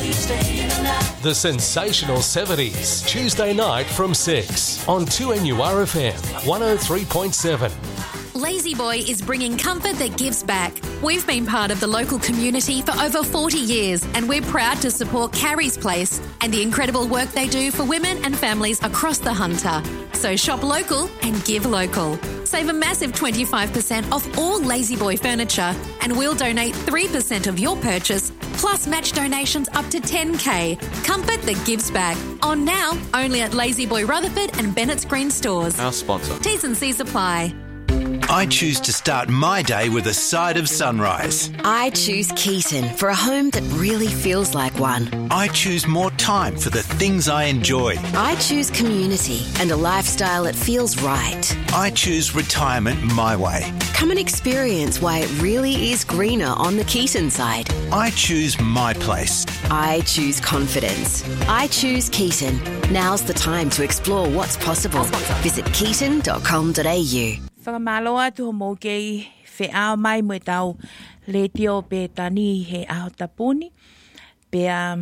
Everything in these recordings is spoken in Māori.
The Sensational 70s, Tuesday night from 6 on 2NURFM 103.7. Lazy Boy is bringing comfort that gives back. We've been part of the local community for over 40 years and we're proud to support Carrie's Place and the incredible work they do for women and families across the Hunter. So shop local and give local. Save a massive 25% off all Lazy Boy furniture and we'll donate 3% of your purchase plus match donations up to $10,000. Comfort that gives back. On now, only at Lazy Boy Rutherford and Bennett's Green stores. Our sponsor. T's and C's apply. I choose to start my day with a side of sunrise. I choose Keaton for a home that really feels like one. I choose more time for the things I enjoy. I choose community and a lifestyle that feels right. I choose retirement my way. Come and experience why it really is greener on the Keaton side. I choose my place. I choose confidence. I choose Keaton. Now's the time to explore what's possible. Visit keaton.com.au. Whakamaloa tu mo kei wheao mai mo tau le tio pe tani he aho tapuni. Pea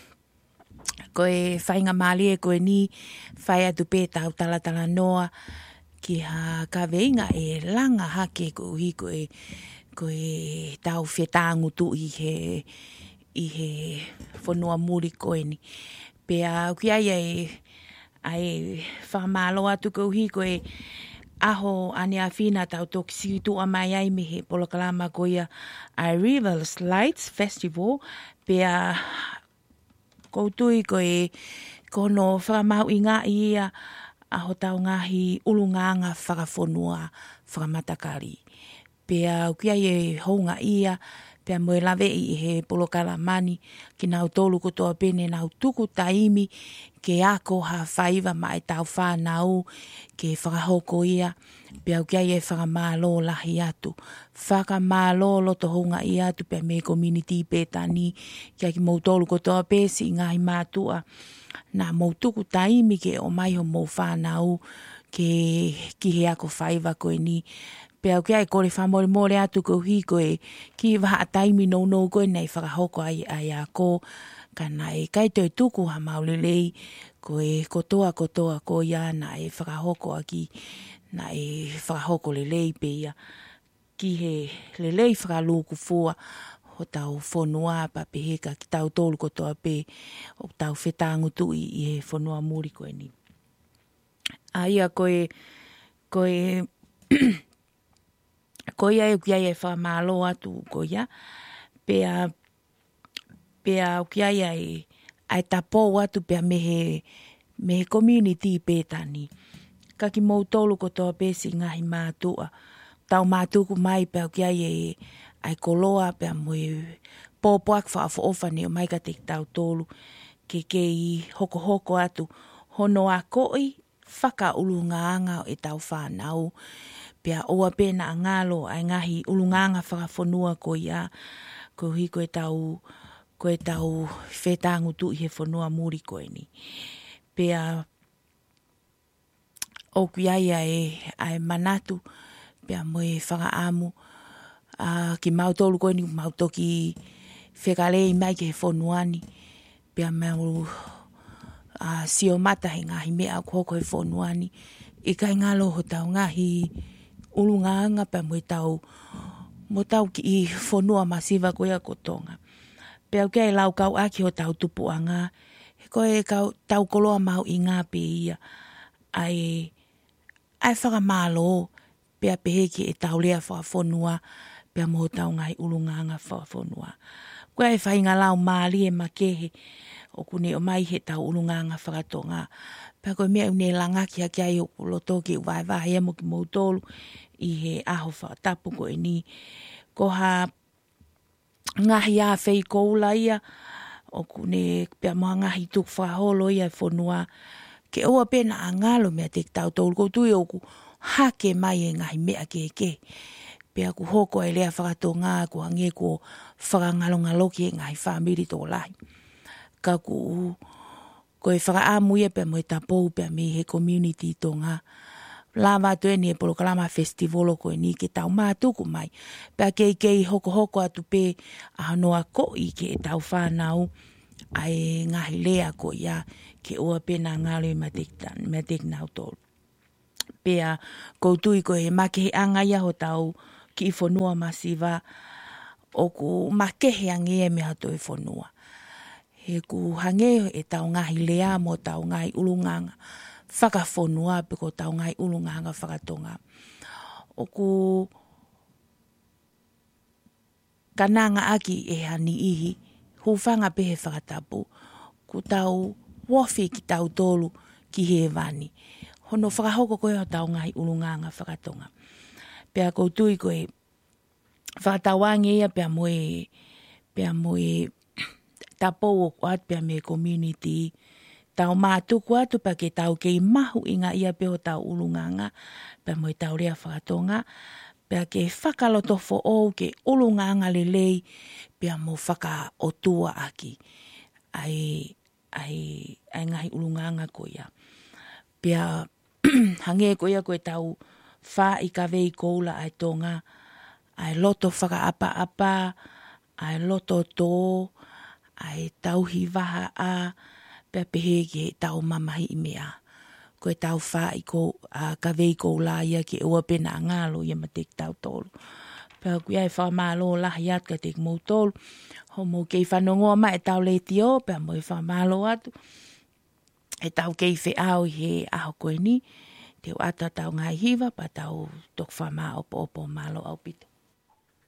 koe whainga mali e koe ni whai atu pe tau talatala noa ki ha ka veinga e langa hake ko hi koe tau whetangu tu i he whanua muri koe ni. Pea ki ai whakamaloa tu ko hi koe aho ane a whina tau toki situ a mai ai me he polokalama ko ia a Rivers Lights Festival pea koutui koe kono whakamau i ngā ia aho tau ngahi ulunganga whakafonua whakamatakari. Pea ukia e hounga ia pea moe lawe i he polokalamani ki nau tolu kotoa pene nau tuku taimi ke ako ha whaiva mai tau whanau ke whakahoko ia pea ukia e whakamalo lahi atu. Whakamalo loto hounga ia atu pea me community petani kia ki mou tolu kotoa pesi i ngahi mātua na mou tuku taimi ke o mai ho mou whanau ke ki he ako whaiva koe ni. Pea kia e kore whamore atu ko hi koe ki waha taimi no koe nei whakahoko ai a ko kana e kai toi tuku ha maulelei koe kotoa ko ia na e whakahoko aki na e whakahoko lelei pe ia ki he lelei whakaluku fua ho tau whanua pa pe heka ki tau tolu kotoa pe o tau whetangu tu i he whanua muri koe ni. Aia koe koia e kia e whamalo atu koia. Pea kia e ai tapo atu pea mehe community petani. Kaki mou tolu kotoa pesi ngahi mātua. Tau mātuku mai pea kia e ai koloa pea moe pōpoak whaafofane o mai ka te tau tolu. Ke i hoko atu. Hono a koi whaka ulungaanga e tau whanau. Pea oa pena a ngalo ai ngahi ulunganga whakafonua ko ia ko hi koe tau whetangu tu i he whanua muri koe ni. Pea o kia ia ai manatu pea moe whakaamu ki mautolu koe ni mautoki whekalei mai ke he whanuani pea mau sio mata he ngahi mea koko he whanuani i kai ngalo ho tau ngahi ulunganga pa mo tau ki i whanua masiva koe a kotonga. Pea kia e lau kau aki ho tau tupuanga. He koe tau koloa mau i ngā pe ia. Ai whakamalo. Pea peheki e tau lea whanua. Pea mo tau ngai ulunganga whanua. Koe e whainga lau maali e makehe. O kune o mai he tau ulunganga whakatonga. Pea koe mea une langa ki haki ai o loto ki vai emo ki mou tolu i he aho whakatapu koe ni. Ko ha ngahi a whei koula ia o kune pea moa ngahi tuk whaholo ia whanua. Ke oa pena a ngalo mea te tau tolu ko tui o ku hake mai e ngahi mea ke. Pea ku hoko e lea whakatonga ku hange ko whakangalongaloki e ngahi whamiri tō lahi. Ka ku koe whakaamu ia pe moe tapou pe me he community tonga. Lava tu e polokalama festival koe ni ke tau mātuku mai. Pea kei hoko atu pe a hanoa koi ke tau whanau ai ngahi lea ko ia ke oa pena ngalo matik nau tolu. Pea koutui ko he make he anga ia ho tau ki i whanua masiva o ku makehe ange e mea to i whanua. He ku hange e tau ngahi lea mo tau ngahi ulunganga whakawhanua pe ko tau ngahi ulunganga whakatonga. O ku kananga aki e hani ihi hufanga pehe whakatapu ku tau wofi ki tau tolu ki he vani. Hono whakahoko koe o tau ngahi ulunganga whakatonga. Pea koutui koe whakatawangi ia pea moe tapou o kuat pea me community. Tau mātuku atu pa ke tau kei mahu inga ia peo tau ulunganga. Pea moe tau rea whakatonga. Pea ke whakaloto fo o ke ulunganga lelei. Pea mo whaka o tua aki. Ai ngahi ulunganga ko ia. Pea hange ko ia koe tau wha i ka vei koula ai tonga. Ai loto whaka apa, ai loto tō, ai tauhi waha a, pea pehe ke tau mamahi i mea. Koe tau wha i ka vei koula ia ke ua pena ngalo ia matek tau tolu. Pea kui ai wha malo lahi at ka tek mou tolu. Homo kei whanongoa ma e tau leiti o, pea mo e wha malo atu. E tau kei whi au he aho koe ni. Te ata tau ngai hiva pa tau tok wha maa opo malo au pito.